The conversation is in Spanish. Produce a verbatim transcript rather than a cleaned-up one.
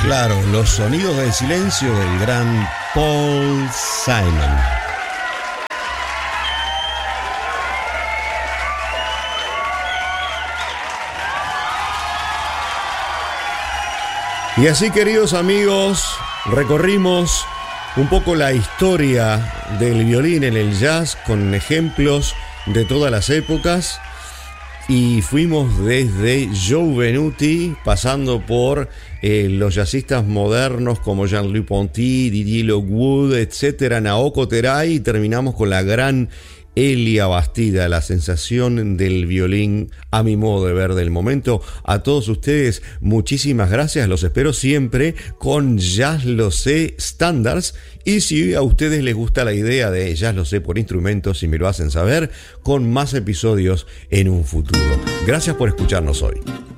Claro, los sonidos del silencio del gran Paul Simon. Y así, queridos amigos, recorrimos un poco la historia del violín en el jazz con ejemplos de todas las épocas. Y fuimos desde Joe Venuti, pasando por eh, los jazzistas modernos como Jean-Louis Ponty, Didier Lockwood, etcétera, Naoko Terai, y terminamos con la gran Elia Bastida, la sensación del violín a mi modo de ver del momento. A todos ustedes, muchísimas gracias, los espero siempre con Jazz Lo Sé Standards, y si a ustedes les gusta la idea de Jazz Lo Sé por instrumentos, y me lo hacen saber, con más episodios en un futuro. Gracias por escucharnos hoy.